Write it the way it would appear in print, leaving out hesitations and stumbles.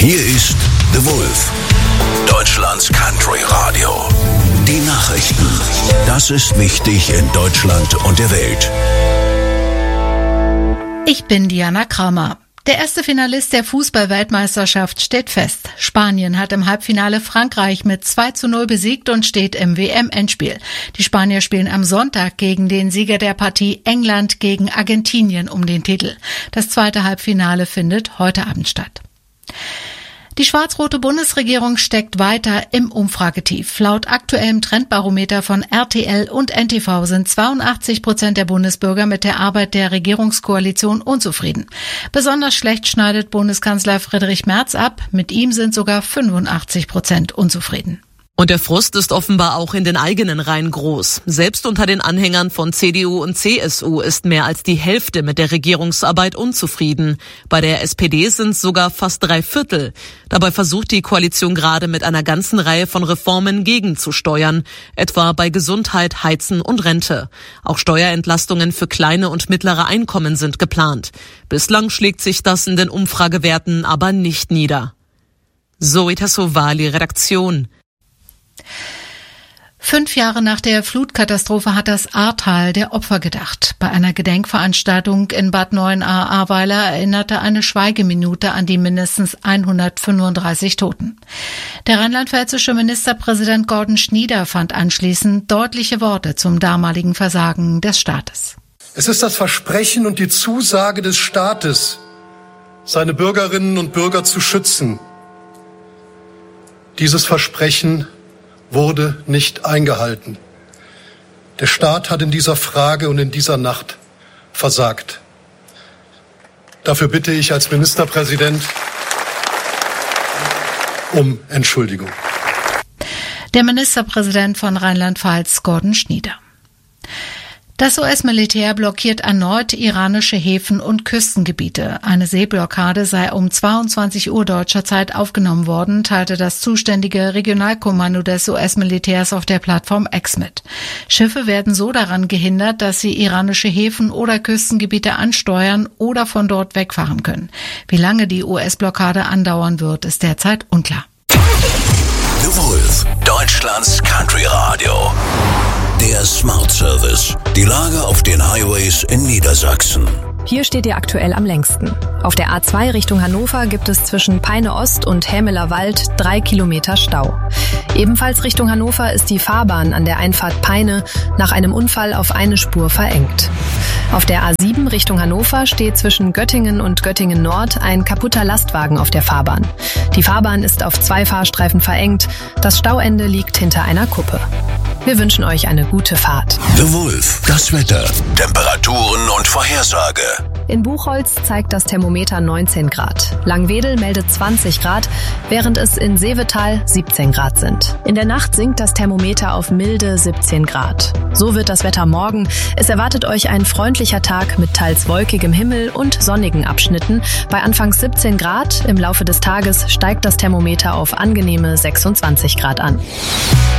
Hier ist The Wolf, Deutschlands Country Radio. Die Nachrichten. Das ist wichtig in Deutschland und der Welt. Ich bin Diana Kramer. Der erste Finalist der Fußball-Weltmeisterschaft steht fest. Spanien hat im Halbfinale Frankreich mit 2:0 besiegt und steht im WM-Endspiel. Die Spanier spielen am Sonntag gegen den Sieger der Partie England gegen Argentinien um den Titel. Das zweite Halbfinale findet heute Abend statt. Die schwarz-rote Bundesregierung steckt weiter im Umfragetief. Laut aktuellem Trendbarometer von RTL und NTV sind 82% der Bundesbürger mit der Arbeit der Regierungskoalition unzufrieden. Besonders schlecht schneidet Bundeskanzler Friedrich Merz ab. Mit ihm sind sogar 85% unzufrieden. Und der Frust ist offenbar auch in den eigenen Reihen groß. Selbst unter den Anhängern von CDU und CSU ist mehr als die Hälfte mit der Regierungsarbeit unzufrieden. Bei der SPD sind es sogar fast 3/4. Dabei versucht die Koalition gerade mit einer ganzen Reihe von Reformen gegenzusteuern, etwa bei Gesundheit, Heizen und Rente. Auch Steuerentlastungen für kleine und mittlere Einkommen sind geplant. Bislang schlägt sich das in den Umfragewerten aber nicht nieder. Zoe Tassovali, Redaktion. 5 Jahre nach der Flutkatastrophe hat das Ahrtal der Opfer gedacht. Bei einer Gedenkveranstaltung in Bad Neuenahr-Ahrweiler erinnerte eine Schweigeminute an die mindestens 135 Toten. Der rheinland-pfälzische Ministerpräsident Gordon Schnieder fand anschließend deutliche Worte zum damaligen Versagen des Staates. Es ist das Versprechen und die Zusage des Staates, seine Bürgerinnen und Bürger zu schützen. Dieses Versprechen wurde nicht eingehalten. Der Staat hat in dieser Frage und in dieser Nacht versagt. Dafür bitte ich als Ministerpräsident um Entschuldigung. Der Ministerpräsident von Rheinland-Pfalz, Gordon Schnieder. Das US-Militär blockiert erneut iranische Häfen und Küstengebiete. Eine Seeblockade sei um 22 Uhr deutscher Zeit aufgenommen worden, teilte das zuständige Regionalkommando des US-Militärs auf der Plattform X mit. Schiffe werden so daran gehindert, dass sie iranische Häfen oder Küstengebiete ansteuern oder von dort wegfahren können. Wie lange die US-Blockade andauern wird, ist derzeit unklar. The Wolf, Deutschlands Country Radio. Der Smart Service. Die Lage auf den Highways in Niedersachsen. Hier steht ihr aktuell am längsten. Auf der A2 Richtung Hannover gibt es zwischen Peine Ost und Hämeler Wald 3 Kilometer Stau. Ebenfalls Richtung Hannover ist die Fahrbahn an der Einfahrt Peine nach einem Unfall auf eine Spur verengt. Auf der A7 Richtung Hannover steht zwischen Göttingen und Göttingen Nord ein kaputter Lastwagen auf der Fahrbahn. Die Fahrbahn ist auf 2 Fahrstreifen verengt. Das Stauende liegt hinter einer Kuppe. Wir wünschen euch eine gute Fahrt. The Wolf, das Wetter, Temperaturen und Vorhersage. In Buchholz zeigt das Thermometer 19 Grad. Langwedel meldet 20 Grad, während es in Seevetal 17 Grad sind. In der Nacht sinkt das Thermometer auf milde 17 Grad. So wird das Wetter morgen. Es erwartet euch ein freundlicher Tag mit teils wolkigem Himmel und sonnigen Abschnitten. Bei anfangs 17 Grad, im Laufe des Tages steigt das Thermometer auf angenehme 26 Grad an.